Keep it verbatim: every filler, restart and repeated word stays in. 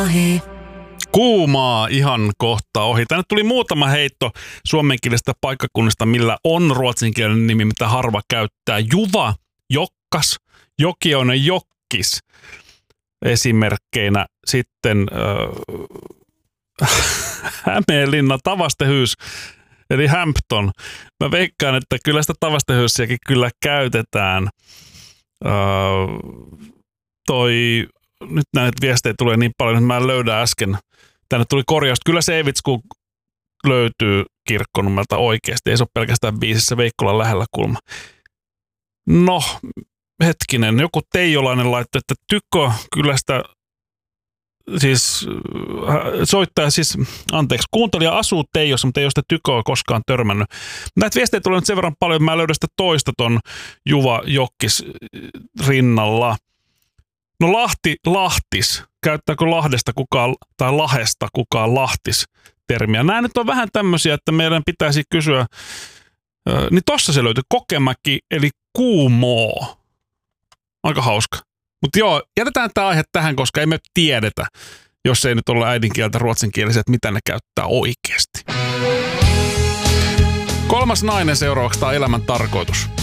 Kuumaa ihan kohta ohi. Tänne tuli muutama heitto suomenkielisestä paikkakunnista, millä on ruotsinkielinen nimi, mitä harva käyttää. Juva, Jokkas, Jokioinen, Jokkis esimerkkeinä. Sitten äh, Hämeenlinna, Tavastehyys, eli Hampton. Mä veikkaan, että kyllä sitä Tavastehyyssiäkin kyllä käytetään. Äh, toi... Nyt näitä viestejä tulee niin paljon, että mä en löydä äsken. Tänne tuli korjaus. Kyllä Seivitskuu löytyy Kirkkonummelta oikeasti. Ei se ole pelkästään biisissä Veikkolan lähellä kulma. No, hetkinen. Joku Teijolainen laittoi, että Tykö kyllä sitä, siis soittaja, siis anteeksi, kuuntelija asuu Teijossa, mutta ei ole sitä Tyköä koskaan törmännyt. Näitä viestejä tulee nyt sen verran paljon, mä löydän sitä toista ton Juva Jokkis rinnalla. No Lahti, Lahtis. Käyttääkö Lahdesta kukaan, tai Lahesta kukaan Lahtis termiä? Nämä nyt on vähän tämmöisiä, että meidän pitäisi kysyä. Ö, niin tossa se löytyy Kokemäki, eli Kuumoo. Aika hauska. Mutta joo, jätetään tämä aihe tähän, koska ei me tiedetä, jos ei nyt ole äidinkieltä ruotsinkieliset, mitä ne käyttää oikeasti. Kolmas nainen seuraavaksi, tämä elämän tarkoitus.